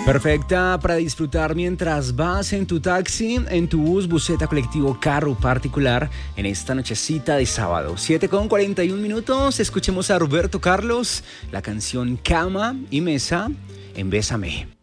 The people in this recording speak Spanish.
Perfecta para disfrutar mientras vas en tu taxi, en tu bus, buseta, colectivo, carro particular en esta nochecita de sábado. 7:41. Escuchemos a Roberto Carlos, la canción Cama y Mesa en Bésame.